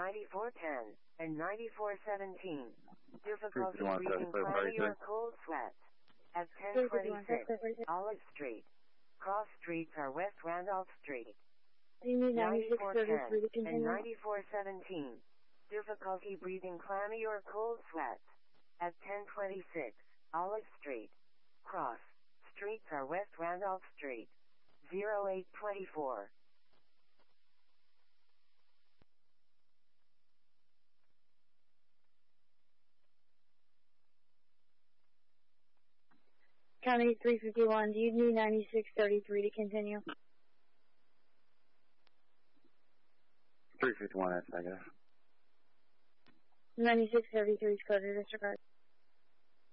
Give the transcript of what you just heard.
9410, and 9417. Difficulty 351, breathing clammy or cold sweat. At 1026, Olive Street. Cross streets are West Randolph Street. You need 9633 and 9417. Difficulty breathing clammy or cold sweat. At 1026, Olive Street. Cross streets are West Randolph Street. 0824. County 351, do you need 9633 to continue? 351, that's negative. 9633 is coded disregard.